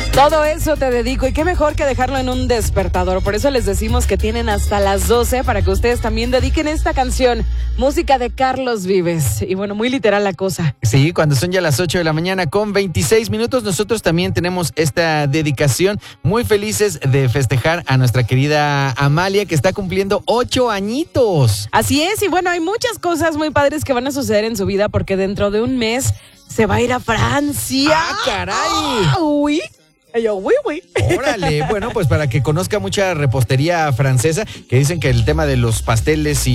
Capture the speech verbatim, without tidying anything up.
Todo eso te dedico y qué mejor que dejarlo en un despertador. Por eso les decimos que tienen hasta las doce para que ustedes también dediquen esta canción. Música de Carlos Vives. Y bueno, muy literal la cosa. Sí, cuando son ya las ocho de la mañana con veintiséis minutos, nosotros también tenemos esta dedicación. Muy felices de festejar a nuestra querida Amalia, que está cumpliendo ocho añitos. Así es, y bueno, hay muchas cosas muy padres que van a suceder en su vida porque dentro de un mes se va a ir a Francia. ¡Ah, caray! ¡Ah, uy! Yo, uy, uy. Órale, bueno, pues para que conozca mucha repostería francesa, que dicen que el tema de los pasteles y